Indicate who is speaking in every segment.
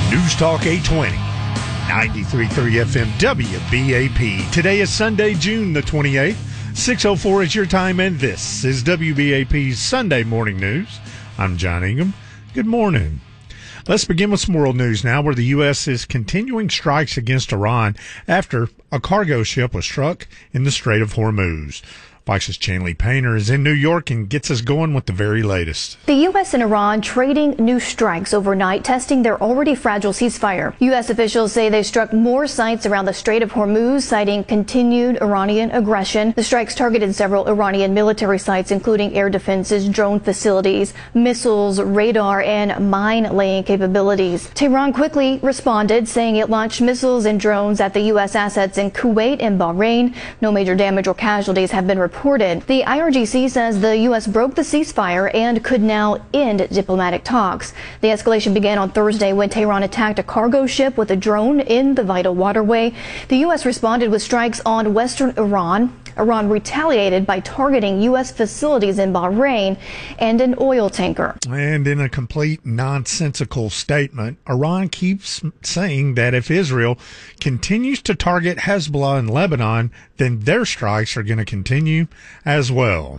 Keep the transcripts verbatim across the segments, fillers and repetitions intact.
Speaker 1: News Talk eight twenty, ninety-three point three F M W B A P. Today is Sunday, June the twenty-eighth. six oh four is your time, and this is W B A P's Sunday Morning News. I'm John Ingham. Good morning. Let's begin with some world news now, where the U S is continuing strikes against Iran after a cargo ship was struck in the Strait of Hormuz. Fox's Chanley Painter is in New York and gets us going with the very latest.
Speaker 2: The U S and Iran trading new strikes overnight, testing their already fragile ceasefire. U S officials say they struck more sites around the Strait of Hormuz, citing continued Iranian aggression. The strikes targeted several Iranian military sites, including air defenses, drone facilities, missiles, radar, and mine-laying capabilities. Tehran quickly responded, saying it launched missiles and drones at the U S assets in Kuwait and Bahrain. No major damage or casualties have been reported. The I R G C says the U S broke the ceasefire and could now end diplomatic talks. The escalation began on Thursday when Tehran attacked a cargo ship with a drone in the vital waterway. The U S responded with strikes on western Iran. Iran retaliated by targeting U S facilities in Bahrain and an oil tanker.
Speaker 1: And in a complete nonsensical statement, Iran keeps saying that if Israel continues to target Hezbollah in Lebanon, then their strikes are going to continue as well.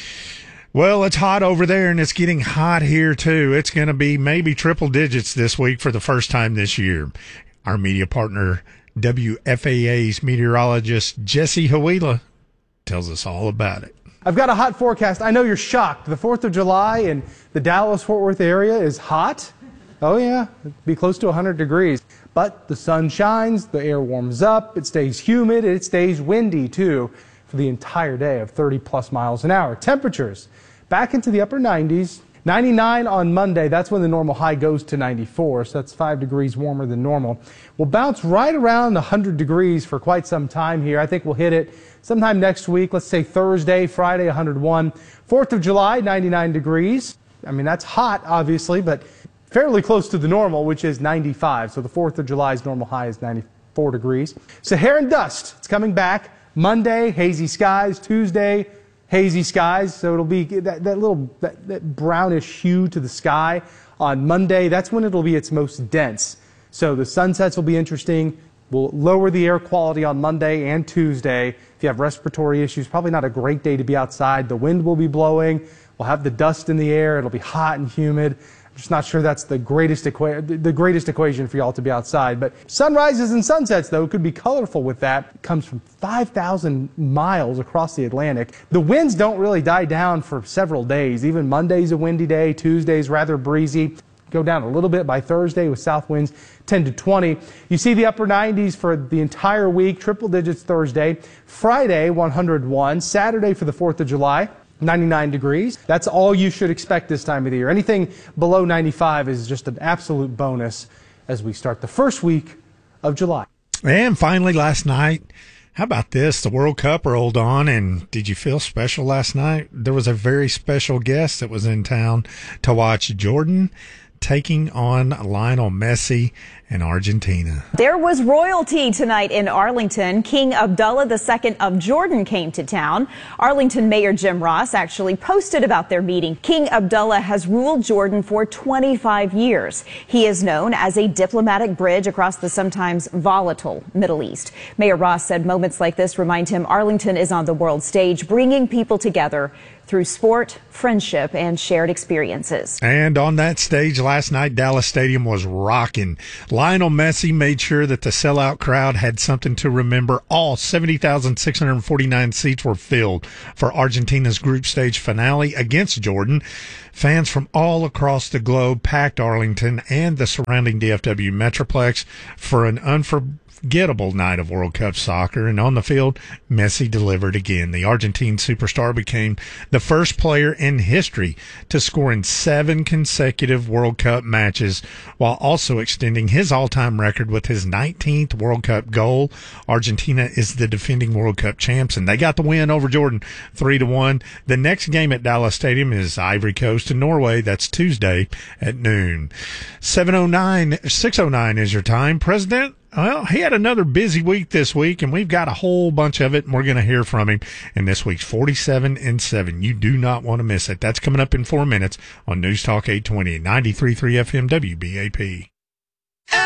Speaker 1: Well, it's hot over there, and it's getting hot here, too. It's going to be maybe triple digits this week for the first time this year. Our media partner, W F A A's meteorologist Jesse Huila, tells us all about it.
Speaker 3: I've got a hot forecast. I know you're shocked. The fourth of July in the Dallas-Fort Worth area is hot. Oh, yeah, it'd be close to one hundred degrees. But the sun shines, the air warms up, it stays humid, it stays windy, too, for the entire day of thirty plus miles an hour. Temperatures back into the upper nineties. ninety-nine on Monday, that's when the normal high goes to ninety-four, so that's five degrees warmer than normal. We'll bounce right around one hundred degrees for quite some time here. I think we'll hit it sometime next week, let's say Thursday, Friday, one hundred one. fourth of July, ninety-nine degrees. I mean, that's hot, obviously, but fairly close to the normal, which is ninety-five. So the fourth of July's normal high is ninety-four degrees. Saharan dust, it's coming back. Monday, hazy skies. Tuesday, hazy skies. So it'll be that, that little that, that brownish hue to the sky. On Monday, that's when it'll be its most dense. So the sunsets will be interesting. We'll lower the air quality on Monday and Tuesday. If you have respiratory issues, probably not a great day to be outside. The wind will be blowing. We'll have the dust in the air. It'll be hot and humid. I'm just not sure that's the greatest equa- the greatest equation for y'all to be outside. But sunrises and sunsets, though, could be colorful with that. It comes from five thousand miles across the Atlantic. The winds don't really die down for several days. Even Monday's a windy day. Tuesday's rather breezy. Go down a little bit by Thursday with south winds ten to twenty. You see the upper nineties for the entire week, triple digits Thursday. Friday, one hundred one. Saturday for the fourth of July, ninety-nine degrees. That's all you should expect this time of the year. Anything below ninety-five is just an absolute bonus as we start the first week of July.
Speaker 1: And finally, last night, how about this? The World Cup rolled on, and did you feel special last night? There was a very special guest that was in town to watch Jordan taking on Lionel Messi in Argentina.
Speaker 4: There was royalty tonight in Arlington. King Abdullah the Second of Jordan came to town. Arlington Mayor Jim Ross actually posted about their meeting. King Abdullah has ruled Jordan for twenty-five years. He is known as a diplomatic bridge across the sometimes volatile Middle East. Mayor Ross said moments like this remind him Arlington is on the world stage, bringing people together through sport, friendship, and shared experiences.
Speaker 1: And on that stage last night, Dallas Stadium was rocking. Lionel Messi made sure that the sellout crowd had something to remember. All seventy thousand six hundred forty-nine seats were filled for Argentina's group stage finale against Jordan. Fans from all across the globe packed Arlington and the surrounding D F W Metroplex for an unforgettable Unforgettable night of World Cup soccer, and on the field, Messi delivered again. The Argentine superstar became the first player in history to score in seven consecutive World Cup matches, while also extending his all-time record with his nineteenth World Cup goal. Argentina is the defending World Cup champs, and they got the win over Jordan three to one. The next game at Dallas Stadium is Ivory Coast and Norway. That's Tuesday at noon. seven oh nine, six oh nine is your time. President, well, he had another busy week this week, and we've got a whole bunch of it, and we're going to hear from him in this week's forty-seven and seven. You do not want to miss it. That's coming up in four minutes on News Talk eight twenty, ninety-three point three F M W B A P.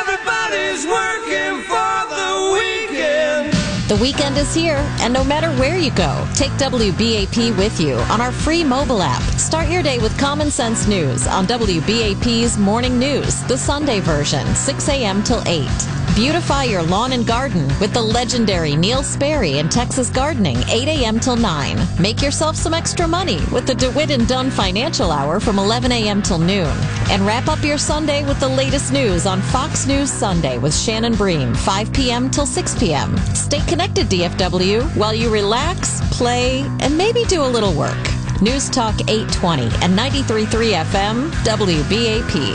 Speaker 5: Everybody's working for the weekend.
Speaker 6: The weekend is here, and no matter where you go, take W B A P with you on our free mobile app. Start your day with common sense news on W B A P's Morning News, the Sunday version, six a.m. till eight. Beautify your lawn and garden with the legendary Neil Sperry and Texas Gardening, eight a.m. till nine. Make yourself some extra money with the DeWitt and Dunn Financial Hour from eleven a.m. till noon. And wrap up your Sunday with the latest news on Fox News Sunday with Shannon Bream, five p.m. till six p.m. Stay connected, D F W, while you relax, play, and maybe do a little work. News Talk eight twenty and ninety-three point three F M, W B A P.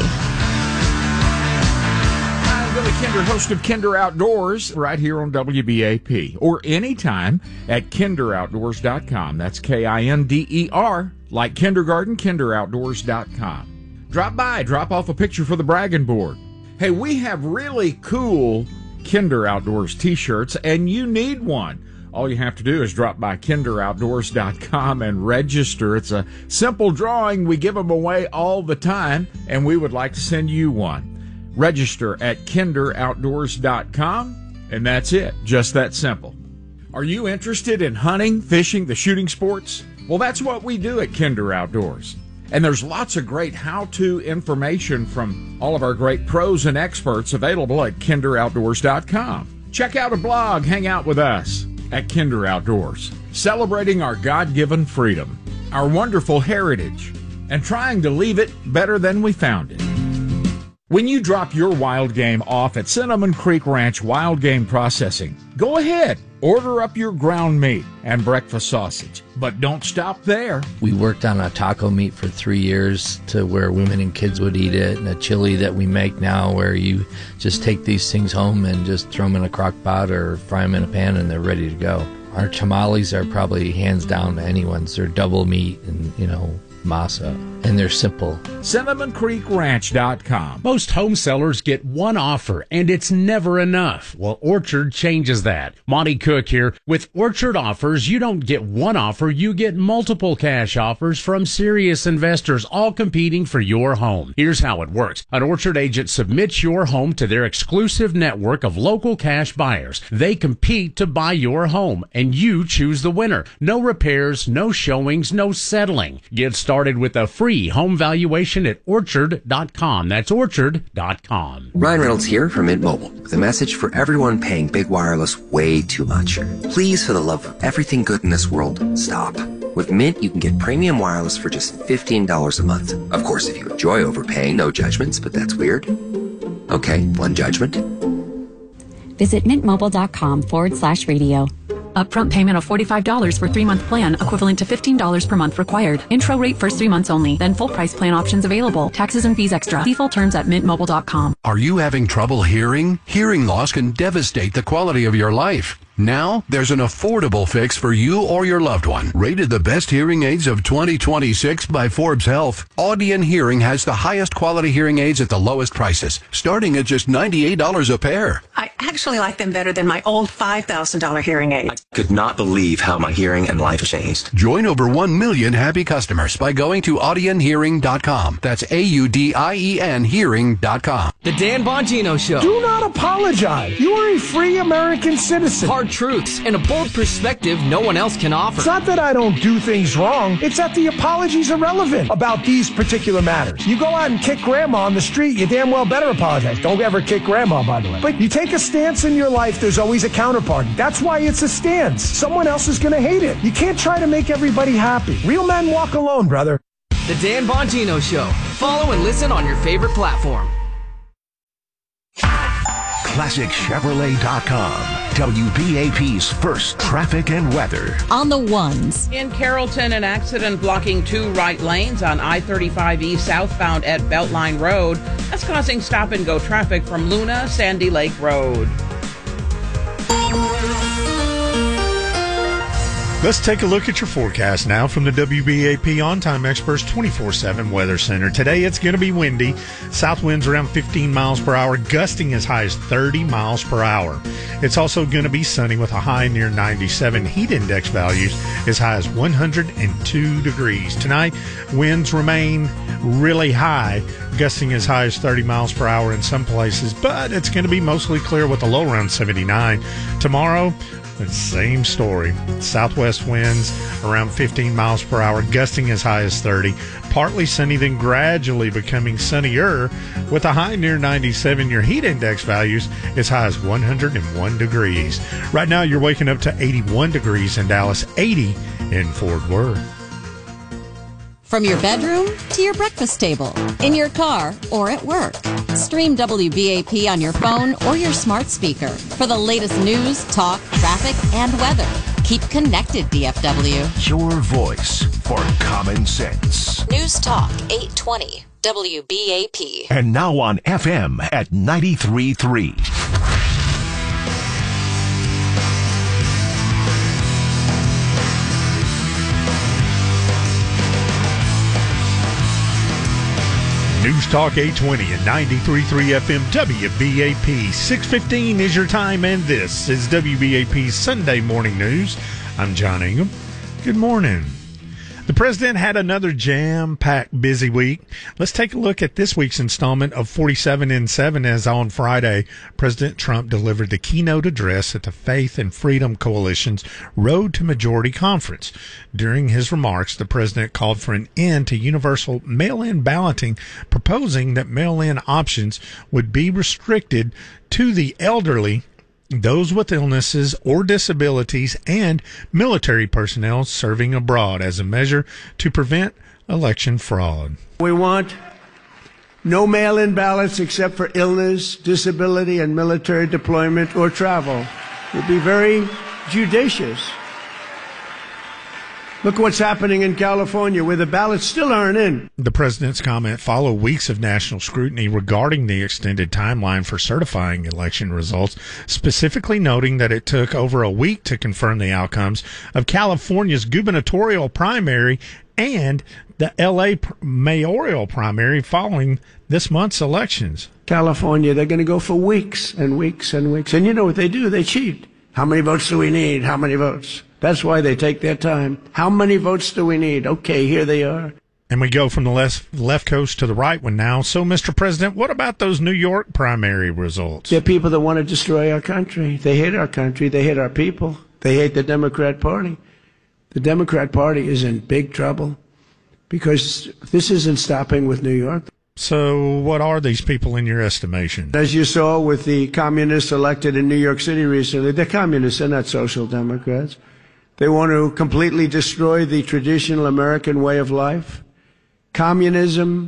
Speaker 7: Billy Kinder, host of Kinder Outdoors, right here on W B A P, or anytime at kinder outdoors dot com. That's K I N D E R, like kindergarten, kinder outdoors dot com. Drop by, drop off a picture for the bragging board. Hey, we have really cool Kinder Outdoors t-shirts, and you need one. All you have to do is drop by kinder outdoors dot com and register. It's a simple drawing. We give them away all the time, and we would like to send you one. Register at kinder outdoors dot com, and that's it. Just that simple. Are you interested in hunting, fishing, the shooting sports? Well, that's what we do at Kinder Outdoors. And there's lots of great how-to information from all of our great pros and experts available at kinder outdoors dot com. Check out a blog, hang out with us at Kinder Outdoors, celebrating our God-given freedom, our wonderful heritage, and trying to leave it better than we found it. When you drop your wild game off at Cinnamon Creek Ranch Wild Game Processing, go ahead, order up your ground meat and breakfast sausage. But don't stop there.
Speaker 8: We worked on a taco meat for three years to where women and kids would eat it, and a chili that we make now where you just take these things home and just throw them in a crock pot or fry them in a pan and they're ready to go. Our tamales are probably hands down anyone's. They're double meat and, you know, masa, and they're simple.
Speaker 7: cinnamon creek ranch dot com.
Speaker 9: Most home sellers get one offer, and it's never enough. Well, Orchard changes that. Monty Cook here. With Orchard offers, you don't get one offer, you get multiple cash offers from serious investors, all competing for your home. Here's how it works. An Orchard agent submits your home to their exclusive network of local cash buyers. They compete to buy your home, and you choose the winner. No repairs, no showings, no settling. Get started Started with a free home valuation at orchard dot com. That's orchard dot com.
Speaker 10: Ryan Reynolds here from Mint Mobile with a message for everyone paying big wireless way too much. Please, for the love of everything good in this world, stop. With Mint, you can get premium wireless for just fifteen dollars a month. Of course, if you enjoy overpaying, no judgments, but that's weird. Okay, one judgment.
Speaker 11: Visit mintmobile.com forward slash radio. Upfront payment of forty-five dollars for three-month plan, equivalent to fifteen dollars per month required. Intro rate first three months only, then full price plan options available. Taxes and fees extra. See full terms at mint mobile dot com.
Speaker 12: Are you having trouble hearing? Hearing loss can devastate the quality of your life. Now, there's an affordable fix for you or your loved one. Rated the best hearing aids of twenty twenty-six by Forbes Health, Audion Hearing has the highest quality hearing aids at the lowest prices, starting at just ninety-eight dollars a pair.
Speaker 13: I actually like them better than my old five thousand dollars hearing aid.
Speaker 10: I could not believe how my hearing and life changed.
Speaker 12: Join over one million happy customers by going to audion hearing dot com. That's A U D I E N hearing dot com.
Speaker 14: The Dan Bongino Show.
Speaker 15: Do not apologize. You are a free American citizen.
Speaker 14: Hard truths and a bold perspective no one else can offer.
Speaker 15: It's not that I don't do things wrong. It's that the apologies are irrelevant about these particular matters. You go out and kick grandma on the street, you damn well better apologize. Don't ever kick grandma, by the way. But you take a stance in your life, there's always a counterparty. That's why it's a stance. Someone else is going to hate it. You can't try to make everybody happy. Real men walk alone, brother.
Speaker 14: The Dan Bongino Show. Follow and listen on your favorite platform.
Speaker 16: classic chevrolet dot com. W B A P's first traffic and weather.
Speaker 6: On the ones.
Speaker 17: In Carrollton, an accident blocking two right lanes on I thirty-five E southbound at Beltline Road. That's causing stop-and-go traffic from Luna, Sandy Lake Road.
Speaker 1: Let's take a look at your forecast now from the W B A P On Time Experts twenty-four seven Weather Center. Today it's going to be windy. South winds around fifteen miles per hour, gusting as high as thirty miles per hour. It's also going to be sunny with a high near ninety-seven. Heat index values as high as one hundred two degrees. Tonight, winds remain really high. gusting as high as thirty miles per hour in some places, but it's going to be mostly clear with a low around seventy-nine. Tomorrow, the same story. Southwest winds around fifteen miles per hour, gusting as high as thirty. Partly sunny, then gradually becoming sunnier with a high near ninety-seven. Your heat index values as high as one hundred one degrees. Right now, you're waking up to eighty-one degrees in Dallas, eighty in Fort Worth.
Speaker 6: From your bedroom to your breakfast table, in your car or at work. Stream W B A P on your phone or your smart speaker for the latest news, talk, traffic, and weather. Keep connected, D F W.
Speaker 16: Your voice for common sense.
Speaker 6: News Talk eight twenty W B A P.
Speaker 16: And now on F M at ninety-three point three.
Speaker 1: News Talk eight twenty and ninety-three point three F M W B A P. six fifteen is your time, and this is W B A P's Sunday Morning News. I'm John Ingham. Good morning. The president had another jam-packed busy week. Let's take a look at this week's installment of forty-seven in seven, as on Friday, President Trump delivered the keynote address at the Faith and Freedom Coalition's Road to Majority Conference. During his remarks, the president called for an end to universal mail-in balloting, proposing that mail-in options would be restricted to the elderly, those with illnesses or disabilities, and military personnel serving abroad as a measure to prevent election fraud.
Speaker 18: We want no mail-in ballots except for illness, disability, and military deployment or travel. We'll be very judicious. Look what's happening in California, where the ballots still aren't in.
Speaker 1: The president's comment followed weeks of national scrutiny regarding the extended timeline for certifying election results, specifically noting that it took over a week to confirm the outcomes of California's gubernatorial primary and the L A mayoral primary following this month's elections.
Speaker 18: California, they're going to go for weeks and weeks and weeks. And you know what they do? They cheat. How many votes do we need? How many votes? That's why they take their time. How many votes do we need? Okay, here they are.
Speaker 1: And we go from the left, left coast to the right one now. So, Mister President, what about those New York primary results?
Speaker 18: They're people that want to destroy our country. They hate our country. They hate our people. They hate the Democrat Party. The Democrat Party is in big trouble because this isn't stopping with New York.
Speaker 1: So what are these people in your estimation?
Speaker 18: As you saw with the communists elected in New York City recently, they're communists, they're not social democrats. They want to completely destroy the traditional American way of life. Communism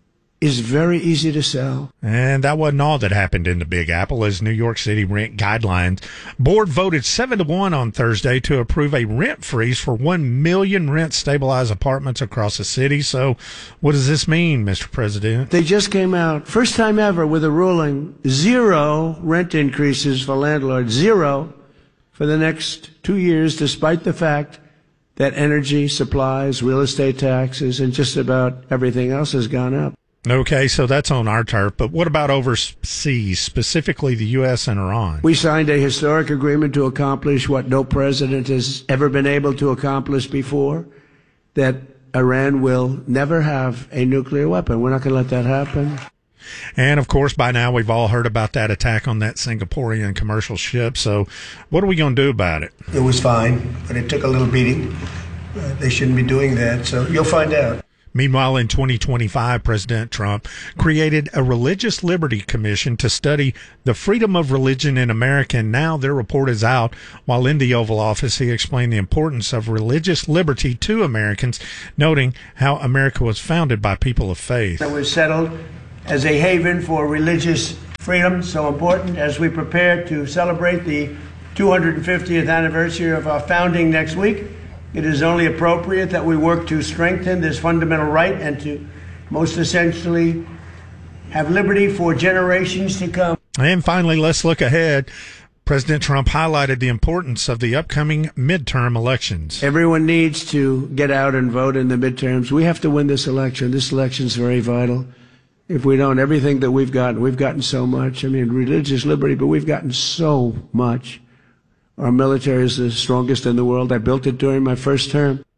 Speaker 18: is very easy to sell.
Speaker 1: And that wasn't all that happened in the Big Apple, as New York City Rent Guidelines Board voted seven to one on Thursday to approve a rent freeze for one million rent-stabilized apartments across the city. So what does this mean, Mister President?
Speaker 18: They just came out, first time ever, with a ruling, zero rent increases for landlords, zero for the next two years, despite the fact that energy, supplies, real estate taxes, and just about everything else has gone up.
Speaker 1: Okay, so that's on our turf, but what about overseas, specifically the U S and Iran?
Speaker 18: We signed a historic agreement to accomplish what no president has ever been able to accomplish before, that Iran will never have a nuclear weapon. We're not going to let that happen.
Speaker 1: And, of course, by now we've all heard about that attack on that Singaporean commercial ship. So what are we going to do about it?
Speaker 18: It was fine, but it took a little beating. Uh, they shouldn't be doing that, so you'll find out.
Speaker 1: Meanwhile, in twenty twenty-five, President Trump created a Religious Liberty Commission to study the freedom of religion in America, and now their report is out. While in the Oval Office, he explained the importance of religious liberty to Americans, noting how America was founded by people of faith.
Speaker 18: It was settled as a haven for religious freedom, so important as we prepare to celebrate the two hundred fiftieth anniversary of our founding next week. It is only appropriate that we work to strengthen this fundamental right and to, most essentially, have liberty for generations to come.
Speaker 1: And finally, let's look ahead. President Trump highlighted the importance of the upcoming midterm elections.
Speaker 18: Everyone needs to get out and vote in the midterms. We have to win this election. This election is very vital. If we don't, everything that we've gotten, we've gotten so much. I mean, religious liberty, but we've gotten so much. Our military is the strongest in the world. I built it during my first term.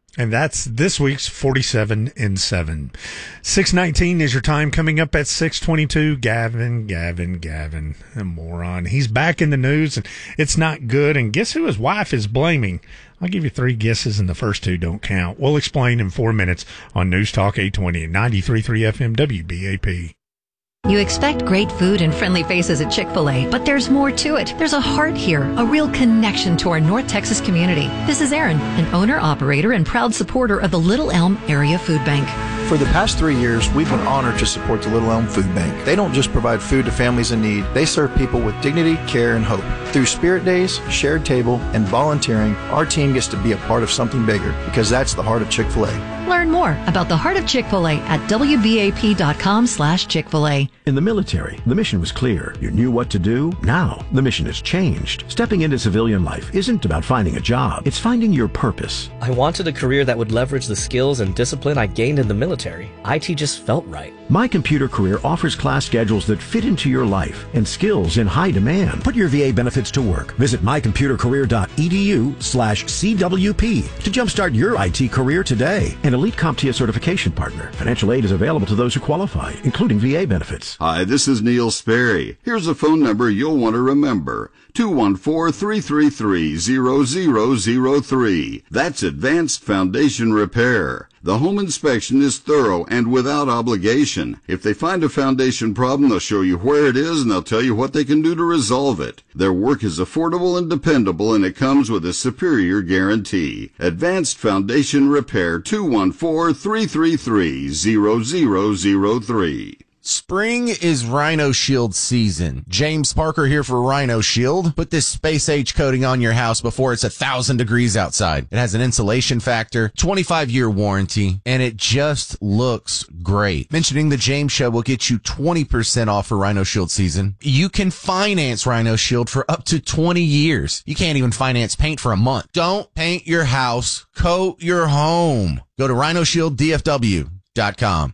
Speaker 1: And that's this week's forty-seven and seven. six nineteen is your time. Coming up at six twenty-two, Gavin, Gavin, Gavin, a moron. He's back in the news, and it's not good. And guess who his wife is blaming? I'll give you three guesses, and the first two don't count. We'll explain in four minutes on News Talk eight twenty and ninety-three point three F M W B A P.
Speaker 19: You expect great food and friendly faces at Chick-fil-A, but there's more to it. There's a heart here, a real connection to our North Texas community. This is Erin, an owner-operator and proud supporter of the Little Elm Area Food Bank.
Speaker 20: For the past three years, we've been honored to support the Little Elm Food Bank. They don't just provide food to families in need, they serve people with dignity, care, and hope. Through Spirit Days, Shared Table, and volunteering, our team gets to be a part of something bigger, because that's the heart of Chick-fil-A.
Speaker 19: Learn more about the heart of Chick-fil-A at W B A P dot com slash Chick-fil-A.
Speaker 16: In the military, the mission was clear. You knew what to do. Now, the mission has changed. Stepping into civilian life isn't about finding a job. It's finding your purpose.
Speaker 21: I wanted a career that would leverage the skills and discipline I gained in the military. I T just felt right.
Speaker 16: My Computer Career offers class schedules that fit into your life and skills in high demand. Put your V A benefits to work. Visit my computer career dot e d u slash C W P to jumpstart your I T career today. An Elite CompTIA certification partner. Financial aid is available to those who qualify, including V A benefits.
Speaker 22: Hi, this is Neil Sperry. Here's a phone number you'll want to remember. two one four, three three three, zero zero zero three. That's Advanced Foundation Repair. The home inspection is thorough and without obligation. If they find a foundation problem, they'll show you where it is and they'll tell you what they can do to resolve it. Their work is affordable and dependable, and it comes with a superior guarantee. Advanced Foundation Repair, two one four, three three three, zero zero zero three.
Speaker 23: Spring is Rhino Shield season. James Parker here for Rhino Shield. Put this space age coating on your house before it's a thousand degrees outside. It has an insulation factor, twenty-five year warranty, and it just looks great. Mentioning the James Show will get you twenty percent off for Rhino Shield season. You can finance Rhino Shield for up to twenty years. You can't even finance paint for a month. Don't paint your house, coat your home. Go to rhino shield d f w dot com.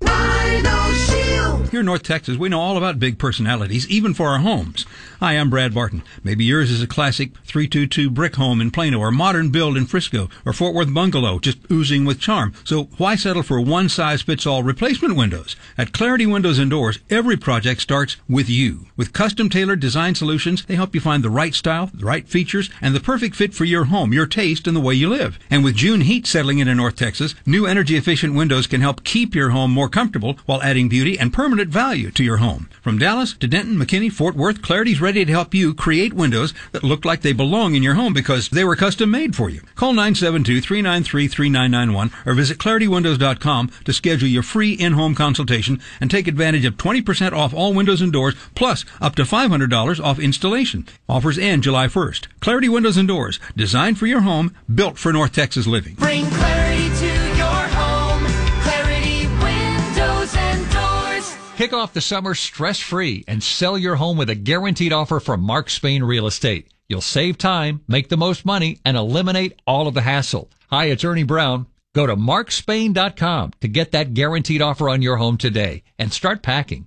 Speaker 24: Here in North Texas, we know all about big personalities, even for our homes. Hi, I'm Brad Barton. Maybe yours is a classic three two two brick home in Plano, or modern build in Frisco, or Fort Worth bungalow, just oozing with charm. So why settle for one-size-fits-all replacement windows? At Clarity Windows and Doors, every project starts with you. With custom-tailored design solutions, they help you find the right style, the right features, and the perfect fit for your home, your taste, and the way you live. And with June heat settling into North Texas, new energy-efficient windows can help keep your home more comfortable while adding beauty and permanent value to your home. From Dallas to Denton, McKinney, Fort Worth, Clarity's ready to help you create windows that look like they belong in your home because they were custom made for you. Call nine seven two, three nine three, three nine nine one or visit clarity windows dot com to schedule your free in-home consultation and take advantage of twenty percent off all windows and doors, plus up to five hundred dollars off installation. Offers end July first. Clarity Windows and Doors, designed for your home, built for North Texas living.
Speaker 5: Bring clarity to your home. Clarity Windows and Doors.
Speaker 25: Kick off the summer stress-free and sell your home with a guaranteed offer from Mark Spain Real Estate. You'll save time, make the most money, and eliminate all of the hassle. Hi, it's Ernie Brown. Go to mark spain dot com to get that guaranteed offer on your home today and start packing.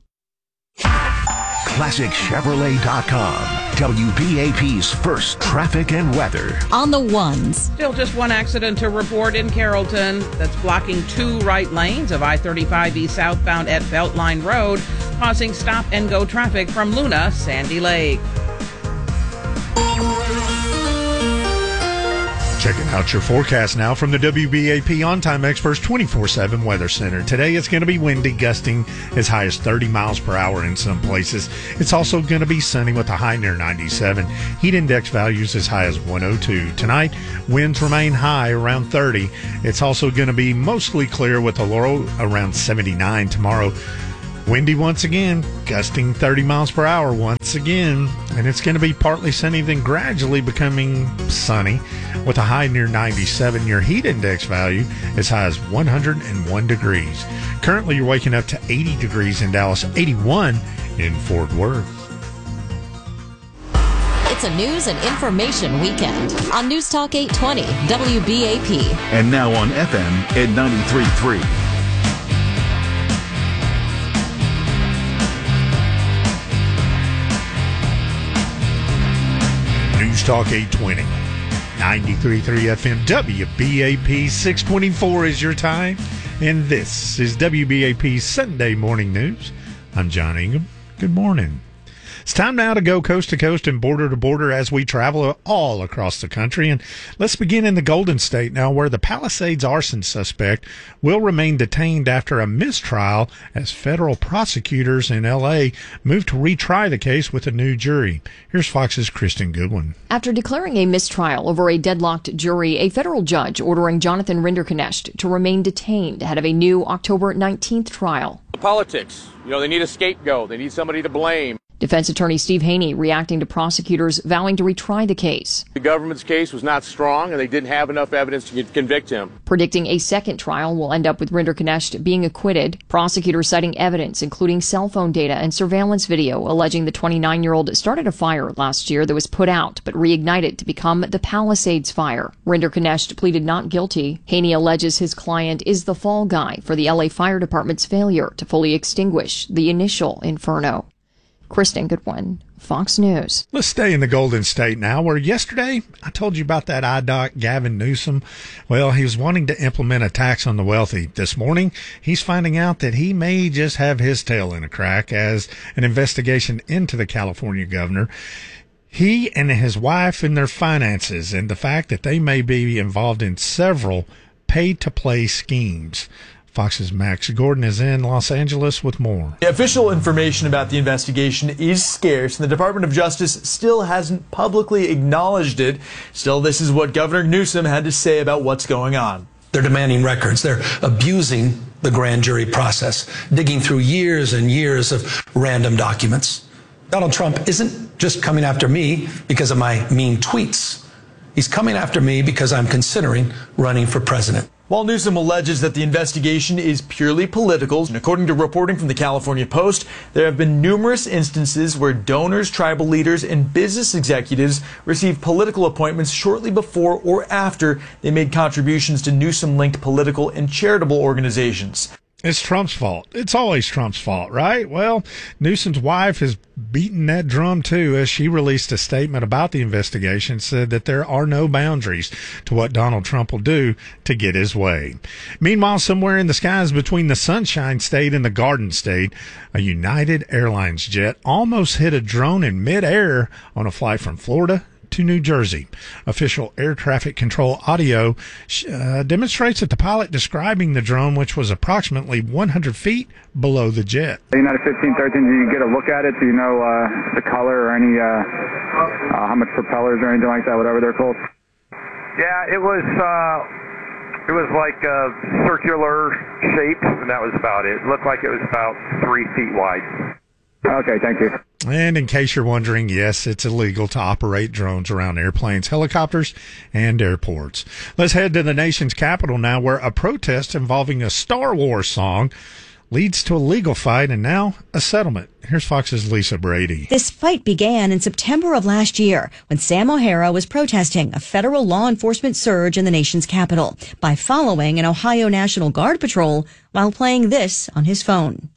Speaker 16: classic chevrolet dot com. W B A P's first traffic and weather.
Speaker 6: On the ones.
Speaker 17: Still just one accident to report in Carrollton that's blocking two right lanes of I thirty-five E southbound at Beltline Road, causing stop-and-go traffic from Luna, Sandy Lake.
Speaker 1: Checking out your forecast now from the W B A P On-Time Experts twenty-four seven Weather Center. Today it's going to be windy, gusting as high as thirty miles per hour in some places. It's also going to be sunny with a high near ninety-seven. Heat index values as high as one oh two. Tonight, winds remain high around thirty. It's also going to be mostly clear with a low around seventy-nine tomorrow. Windy once again, gusting thirty miles per hour once again, and it's going to be partly sunny, then gradually becoming sunny with a high near ninety-seven. Your heat index value as high as one hundred one degrees. Currently, you're waking up to eighty degrees in Dallas, eighty-one in Fort Worth.
Speaker 6: It's a news and information weekend on News Talk eight twenty W B A P.
Speaker 26: And now on F M at ninety-three point three.
Speaker 1: News Talk eight twenty, ninety-three point three F M W B A P six twenty-four is your time, and this is W B A P Sunday Morning News. I'm John Ingham. Good morning. It's time now to go coast to coast and border to border as we travel all across the country. And let's begin in the Golden State now, where the Palisades arson suspect will remain detained after a mistrial as federal prosecutors in L A move to retry the case with a new jury. Here's Fox's Kristen Goodwin.
Speaker 2: After declaring a mistrial over a deadlocked jury, a federal judge ordering Jonathan Rinderknecht to remain detained ahead of a new October nineteenth trial.
Speaker 3: The politics, you know, they need a scapegoat. They need somebody to blame.
Speaker 2: Defense attorney Steve Haney reacting to prosecutors vowing to retry the case.
Speaker 3: The government's case was not strong, and they didn't have enough evidence to convict him.
Speaker 2: Predicting a second trial will end up with Rinderknecht being acquitted. Prosecutors citing evidence, including cell phone data and surveillance video, alleging the twenty-nine-year-old started a fire last year that was put out, but reignited to become the Palisades fire. Rinderknecht pleaded not guilty. Haney alleges his client is the fall guy for the L A Fire Department's failure to fully extinguish the initial inferno. Kristen Goodwin, Fox News.
Speaker 1: Let's stay in the Golden State now, where yesterday I told you about that I D O C Gavin Newsom. Well, he was wanting to implement a tax on the wealthy. This morning, he's finding out that he may just have his tail in a crack as an investigation into the California governor. He and his wife and their finances and the fact that they may be involved in several pay-to-play schemes. Fox's Max Gordon is in Los Angeles with more.
Speaker 4: The official information about the investigation is scarce, and the Department of Justice still hasn't publicly acknowledged it. Still, this is what Governor Newsom had to say about what's going on.
Speaker 7: They're demanding records. They're abusing the grand jury process, digging through years and years of random documents. Donald Trump isn't just coming after me because of my mean tweets. He's coming after me because I'm considering running for president.
Speaker 4: While Newsom alleges that the investigation is purely political, and according to reporting from the California Post, there have been numerous instances where donors, tribal leaders, and business executives received political appointments shortly before or after they made contributions to Newsom-linked political and charitable organizations.
Speaker 1: It's Trump's fault. It's always Trump's fault, right? Well, Newsom's wife has beaten that drum, too, as she released a statement about the investigation, said that there are no boundaries to what Donald Trump will do to get his way. Meanwhile, somewhere in the skies between the Sunshine State and the Garden State, a United Airlines jet almost hit a drone in midair on a flight from Florida to New Jersey. Official air traffic control audio uh, demonstrates that the pilot describing the drone, which was approximately one hundred feet below the jet.
Speaker 8: United fifteen thirteen, did you get a look at it? Do you know uh, the color or any, uh, uh, how much propellers or anything like that, whatever they're called?
Speaker 9: Yeah, it was, uh, it was like a circular shape, and that was about it. It looked like it was about three feet wide.
Speaker 8: Okay, thank you.
Speaker 1: And in case you're wondering, yes, it's illegal to operate drones around airplanes, helicopters, and airports. Let's head to the nation's capital now, where a protest involving a Star Wars song leads to a legal fight and now a settlement. Here's Fox's Lisa Brady.
Speaker 27: This fight began in September of last year when Sam O'Hara was protesting a federal law enforcement surge in the nation's capital by following an Ohio National Guard patrol while playing this on his phone.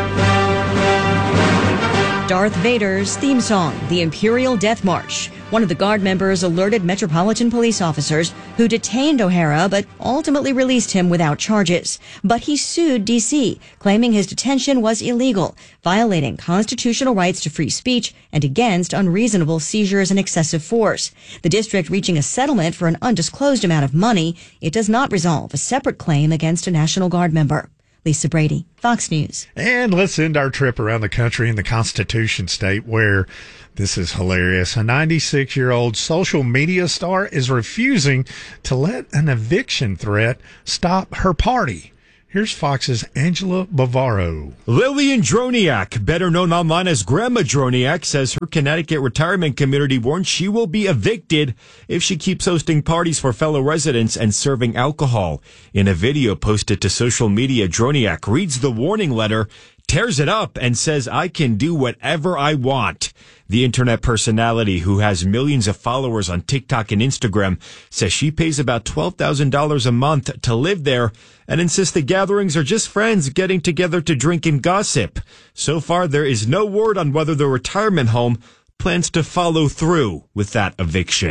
Speaker 27: Darth Vader's theme song, the Imperial Death March. One of the Guard members alerted Metropolitan Police officers who detained O'Hara but ultimately released him without charges. But he sued D C, claiming his detention was illegal, violating constitutional rights to free speech and against unreasonable seizures and excessive force. The district reaching a settlement for an undisclosed amount of money. It does not resolve a separate claim against a National Guard member. Lisa Brady, Fox News.
Speaker 1: And let's end our trip around the country in the Constitution State, where this is hilarious. A ninety-six-year-old social media star is refusing to let an eviction threat stop her party. Here's Fox's Angela Bavaro.
Speaker 28: Lillian Droniak, better known online as Grandma Droniak, says her Connecticut retirement community warns she will be evicted if she keeps hosting parties for fellow residents and serving alcohol. In a video posted to social media, Droniak reads the warning letter, tears it up, and says, "I can do whatever I want." The internet personality, who has millions of followers on TikTok and Instagram, says she pays about twelve thousand dollars a month to live there and insists the gatherings are just friends getting together to drink and gossip. So far, there is no word on whether the retirement home plans to follow through with that eviction.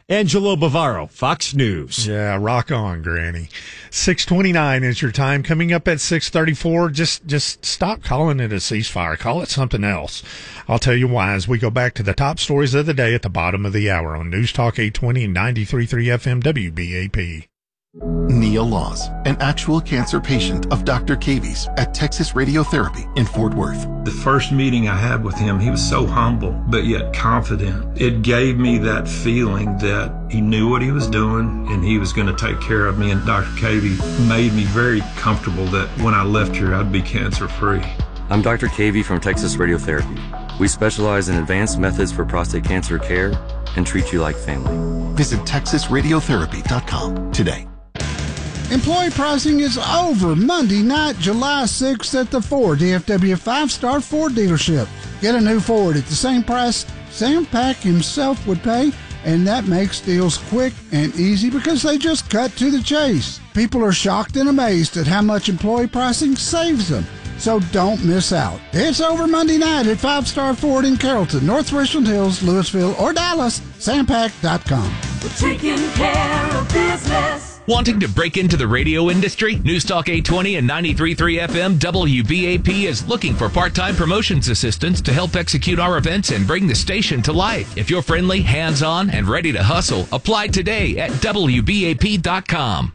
Speaker 28: Angelo Bavaro, Fox News.
Speaker 1: Yeah, rock on, Granny. six twenty-nine is your time. Coming up at six thirty-four, just just stop calling it a ceasefire. Call it something else. I'll tell you why as we go back to the top stories of the day at the bottom of the hour on News Talk eight twenty and ninety-three point three F M W B A P.
Speaker 10: Neil Laws, an actual cancer patient of Doctor Cavies at Texas Radiotherapy in Fort Worth.
Speaker 11: The first meeting I had with him, he was so humble, but yet confident. It gave me that feeling that he knew what he was doing and he was going to take care of me. And Doctor Cavey made me very comfortable that when I left here, I'd be cancer-free.
Speaker 12: I'm Doctor Cavey from Texas Radiotherapy. We specialize in advanced methods for prostate cancer care and treat you like family.
Speaker 10: Visit texas radiotherapy dot com today.
Speaker 13: Employee pricing is over Monday night, July sixth at the Ford D F W five-star Ford dealership. Get a new Ford at the same price Sam Pack himself would pay, and that makes deals quick and easy because they just cut to the chase. People are shocked and amazed at how much employee pricing saves them. So don't miss out. It's over Monday night at five-star Ford in Carrollton, North Richland Hills, Louisville, or Dallas. sam pack dot com.
Speaker 5: We're taking care of business.
Speaker 14: Wanting to break into the radio industry? News Talk eight twenty and ninety-three point three F M W B A P is looking for part-time promotions assistants to help execute our events and bring the station to life. If you're friendly, hands-on, and ready to hustle, apply today at W B A P dot com.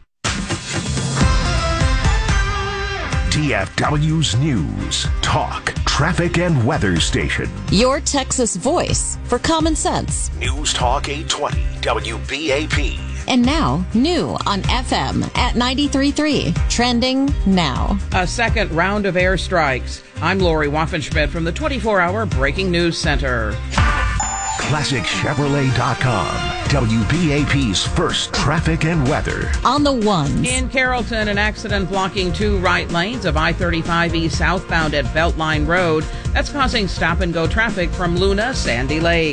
Speaker 26: T F W's News, Talk, Traffic, and Weather Station.
Speaker 6: Your Texas voice for common sense.
Speaker 26: News Talk eight twenty, W B A P.
Speaker 6: And now, new on F M at ninety-three point three. Trending now.
Speaker 17: A second round of airstrikes. I'm Lori Waffenschmidt from the twenty-four hour Breaking News Center.
Speaker 26: Classic Chevrolet dot com, W B A P's first traffic and weather.
Speaker 6: On the ones.
Speaker 17: In Carrollton, an accident blocking two right lanes of I thirty-five E southbound at Beltline Road. That's causing stop-and-go traffic from Luna, Sandy Lake.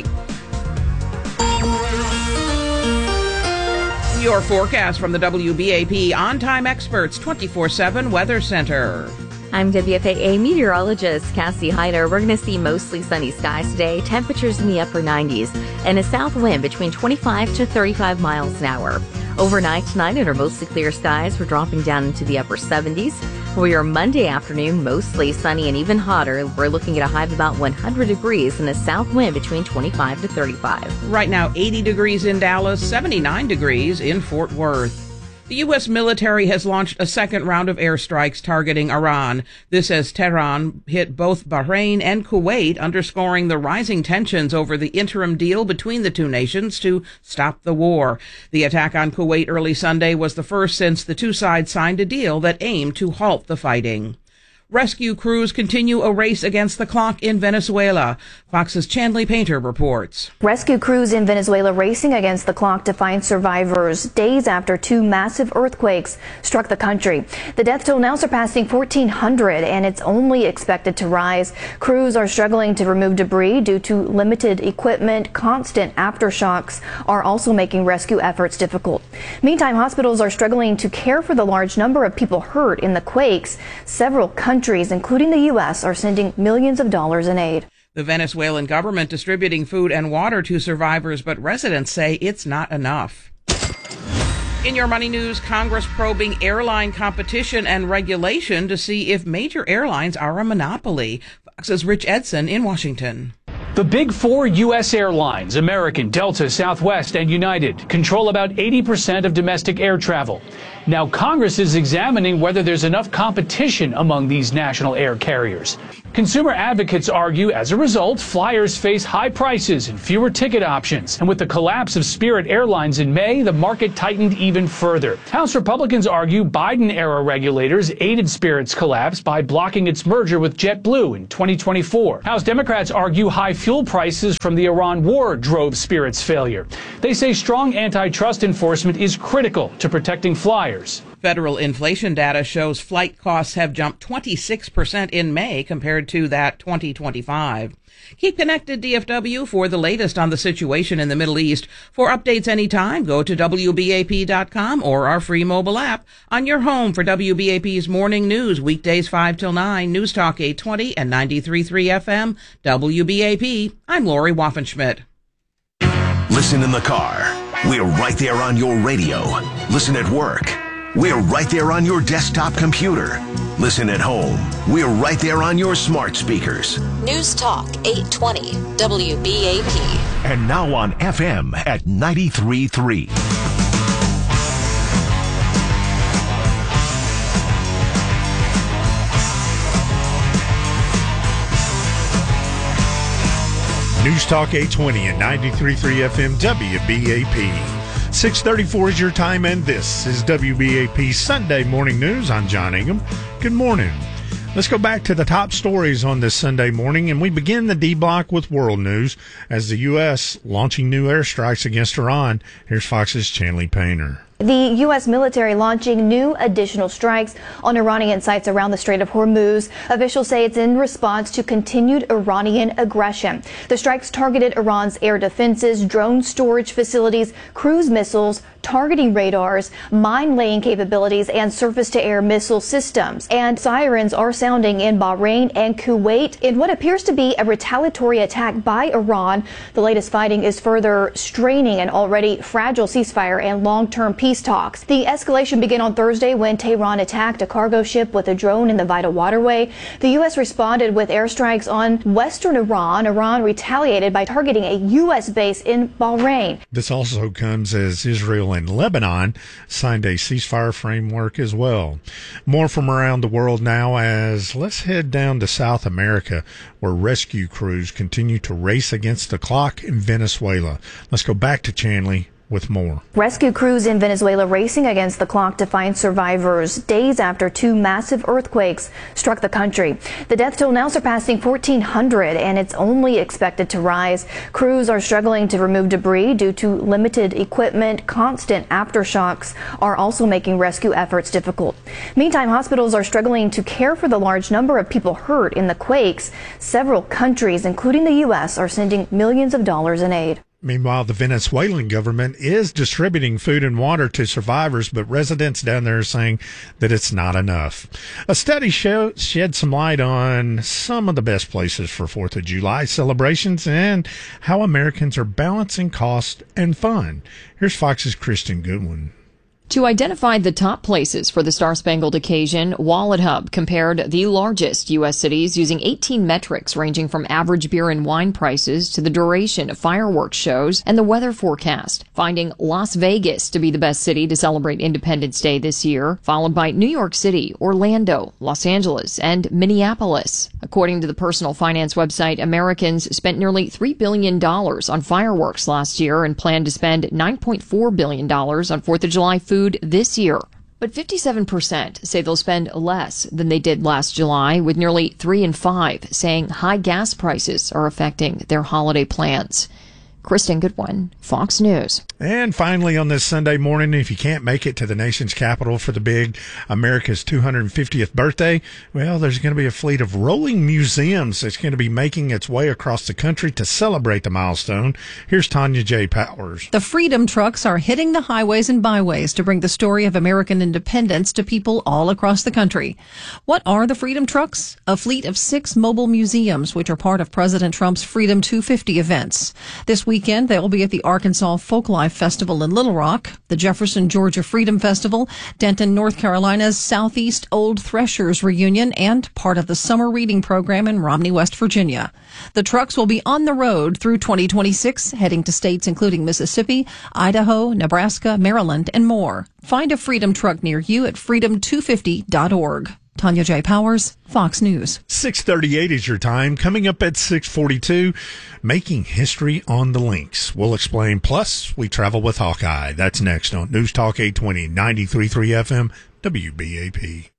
Speaker 17: Your forecast from the W B A P On-Time Experts twenty-four seven Weather Center.
Speaker 15: I'm W F A A meteorologist Cassie Hyder. We're going to see mostly sunny skies today, temperatures in the upper nineties, and a south wind between twenty-five to thirty-five miles an hour. Overnight tonight, under mostly clear skies, we're dropping down into the upper seventies. For your Monday afternoon, mostly sunny and even hotter. We're looking at a high of about one hundred degrees and a south wind between twenty-five to thirty-five.
Speaker 17: Right now, eighty degrees in Dallas, seventy-nine degrees in Fort Worth. The U S military has launched a second round of airstrikes targeting Iran. This as Tehran hit both Bahrain and Kuwait, underscoring the rising tensions over the interim deal between the two nations to stop the war. The attack on Kuwait early Sunday was the first since the two sides signed a deal that aimed to halt the fighting. Rescue crews continue a race against the clock in Venezuela. Fox's Chanley Painter reports.
Speaker 18: Rescue crews in Venezuela racing against the clock to find survivors days after two massive earthquakes struck the country. The death toll now surpassing fourteen hundred, and it's only expected to rise. Crews are struggling to remove debris due to limited equipment. Constant aftershocks are also making rescue efforts difficult. Meantime, hospitals are struggling to care for the large number of people hurt in the quakes. Several countries Countries, including the U S, are sending millions of dollars in aid.
Speaker 17: The Venezuelan government distributing food and water to survivors, but residents say it's not enough. In your money news, Congress probing airline competition and regulation to see if major airlines are a monopoly. Fox's Rich Edson in Washington.
Speaker 20: The big four U S airlines, American, Delta, Southwest, and United, control about eighty percent of domestic air travel. Now, Congress is examining whether there's enough competition among these national air carriers. Consumer advocates argue as a result, flyers face high prices and fewer ticket options. And with the collapse of Spirit Airlines in May, the market tightened even further. House Republicans argue Biden-era regulators aided Spirit's collapse by blocking its merger with JetBlue in twenty twenty-four. House Democrats argue high fuel prices from the Iran war drove Spirit's failure. They say strong antitrust enforcement is critical to protecting flyers.
Speaker 17: Federal inflation data shows flight costs have jumped twenty-six percent in May compared to that twenty twenty-five. Keep connected, D F W, for the latest on the situation in the Middle East. For updates anytime, go to W B A P dot com or our free mobile app on your home for W B A P's morning news, weekdays five till nine, News Talk eight twenty and ninety-three point three F M, W B A P. I'm Lori Waffenschmidt.
Speaker 26: Listen in the car, We're right there on your radio. Listen at work. We're right there on your desktop computer. Listen at home. We're right there on your smart speakers.
Speaker 6: News Talk eight twenty W B A P.
Speaker 26: And now on F M at ninety-three point three.
Speaker 1: News Talk eight twenty and ninety-three point three F M W B A P. six thirty-four is your time, and this is W B A P Sunday Morning News. I'm John Ingham. Good morning. Let's go back to the top stories on this Sunday morning, and we begin the D block with world news as the U S launching new airstrikes against Iran. Here's Fox's Chanley Painter.
Speaker 18: The U S military launching new additional strikes on Iranian sites around the Strait of Hormuz. Officials say it's in response to continued Iranian aggression. The strikes targeted Iran's air defenses, drone storage facilities, cruise missiles, targeting radars, mine-laying capabilities, and surface-to-air missile systems. And sirens are sounding in Bahrain and Kuwait in what appears to be a retaliatory attack by Iran. The latest fighting is further straining an already fragile ceasefire and long-term peace talks. The escalation began on Thursday when Tehran attacked a cargo ship with a drone in the vital waterway. The U S responded with airstrikes on western Iran. Iran retaliated by targeting a U S base in Bahrain.
Speaker 1: This also comes as Israel and Lebanon signed a ceasefire framework as well. More from around the world now, as let's head down to South America, where rescue crews continue to race against the clock in Venezuela. Let's go back to Chanley with more.
Speaker 18: Rescue crews in Venezuela racing against the clock to find survivors days after two massive earthquakes struck the country. The death toll now surpassing fourteen hundred, and it's only expected to rise. Crews are struggling to remove debris due to limited equipment. Constant aftershocks are also making rescue efforts difficult. Meantime, hospitals are struggling to care for the large number of people hurt in the quakes. Several countries, including the U S, are sending millions of dollars in aid.
Speaker 1: Meanwhile, the Venezuelan government is distributing food and water to survivors, but residents down there are saying that it's not enough. A study show, shed some light on some of the best places for fourth of July celebrations and how Americans are balancing cost and fun. Here's Fox's Kristen Goodwin.
Speaker 2: To identify the top places for the Star-Spangled occasion, Wallet Hub compared the largest U S cities using eighteen metrics ranging from average beer and wine prices to the duration of fireworks shows and the weather forecast, finding Las Vegas to be the best city to celebrate Independence Day this year, followed by New York City, Orlando, Los Angeles, and Minneapolis. According to the personal finance website, Americans spent nearly three billion dollars on fireworks last year and plan to spend nine point four billion dollars on fourth of July food this year. But fifty-seven percent say they'll spend less than they did last July, with nearly three in five saying high gas prices are affecting their holiday plans. Kristen Goodwin, Fox News.
Speaker 1: And finally, on this Sunday morning, if you can't make it to the nation's capital for the big America's two hundred fiftieth birthday, well, there's going to be a fleet of rolling museums that's going to be making its way across the country to celebrate the milestone. Here's Tanya J. Powers.
Speaker 3: The Freedom Trucks are hitting the highways and byways to bring the story of American independence to people all across the country. What are the Freedom Trucks? A fleet of six mobile museums, which are part of President Trump's Freedom two fifty events. This week, Weekend, they will be at the Arkansas Folklife Festival in Little Rock, the Jefferson, Georgia Freedom Festival, Denton, North Carolina's Southeast Old Threshers Reunion, and part of the summer reading program in Romney, West Virginia. The trucks will be on the road through twenty twenty-six, heading to states including Mississippi, Idaho, Nebraska, Maryland, and more. Find a Freedom Truck near you at freedom two fifty dot org. Tanya J. Powers, Fox News.
Speaker 1: six thirty-eight is your time. Coming up at six forty-two, making history on the links. We'll explain. Plus, we travel with Hawkeye. That's next on News Talk eight twenty, ninety-three point three F M, W B A P.